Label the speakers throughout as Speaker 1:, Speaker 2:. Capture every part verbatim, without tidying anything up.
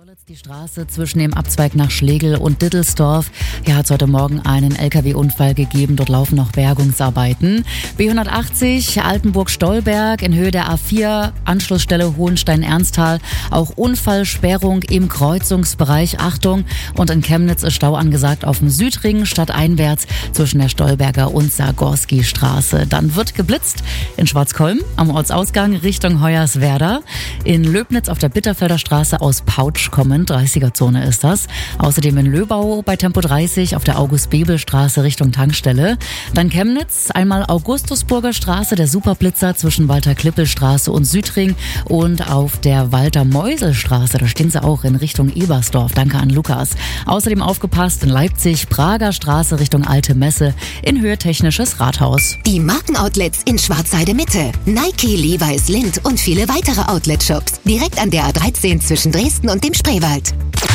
Speaker 1: Görlitz, die Straße zwischen dem Abzweig nach Schlegel und Dittelsdorf. Hier hat es heute Morgen einen L K W-Unfall gegeben. Dort laufen noch Bergungsarbeiten. B hundertachtzig Altenburg-Stolberg in Höhe der A vier, Anschlussstelle Hohenstein-Ernsthal. Auch Unfallsperrung im Kreuzungsbereich. Achtung! Und in Chemnitz ist Stau angesagt auf dem Südring stadteinwärts zwischen der Stolberger und Sargorski-Straße. Dann wird geblitzt in Schwarzkolm am Ortsausgang Richtung Hoyerswerda. In Löbnitz auf der Bitterfelder Straße aus Pautsch kommend, dreißiger-Zone ist das. Außerdem in Löbau bei Tempo dreißig auf der August-Bebel-Straße Richtung Tankstelle. Dann Chemnitz, einmal Augustusburger Straße, der Superblitzer zwischen Walter-Klippel-Straße und Südring und auf der Walter-Meusel-Straße, da stehen sie auch in Richtung Ebersdorf. Danke an Lukas. Außerdem aufgepasst in Leipzig, Prager Straße Richtung Alte Messe in Höhe Technisches Rathaus.
Speaker 2: Die Markenoutlets in Schwarzheide Mitte. Nike, Levi's, Lindt und viele weitere Outlet-Shops. Direkt an der A dreizehn zwischen Dresden und dem Spreewald.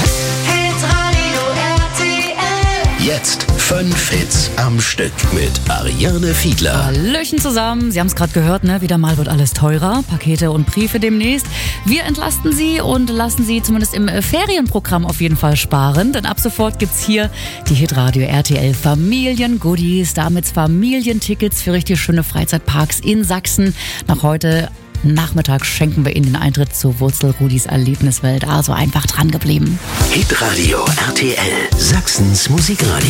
Speaker 3: Jetzt fünf Hits am Stück mit Ariane Fiedler.
Speaker 1: Hallöchen zusammen. Sie haben es gerade gehört, ne? Wieder mal wird alles teurer. Pakete und Briefe demnächst. Wir entlasten Sie und lassen Sie zumindest im Ferienprogramm auf jeden Fall sparen. Denn ab sofort gibt's hier die Hitradio R T L Familien-Goodies. Damit Familientickets für richtig schöne Freizeitparks in Sachsen. Nach heute Nachmittag schenken wir Ihnen den Eintritt zur Wurzel Rudis Erlebniswelt. Also einfach dran geblieben.
Speaker 3: Hitradio R T L, Sachsens Musikradio.